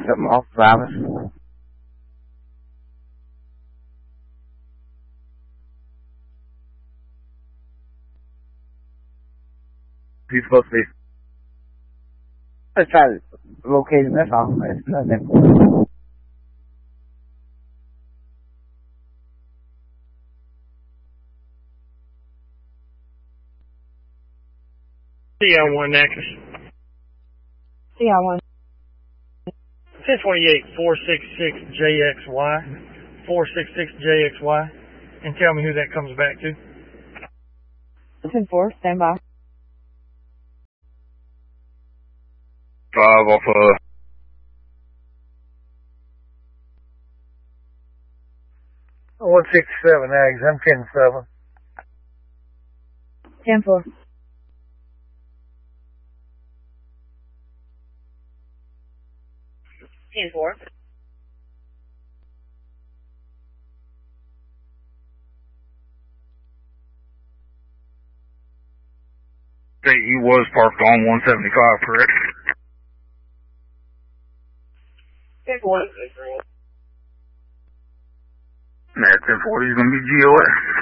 Something off driving. He's supposed to be. I try to locate him, that's all. It's nothing important. CL1 Nexus. CL1. 1028 466JXY. 466JXY. And tell me who that comes back to. 10-4, stand by. 5 off 167 Ags, I'm 10-7. 10-4. 10-4. He was parked on 175, correct? 10-4. Nah, 10-4, he's going to be GOS.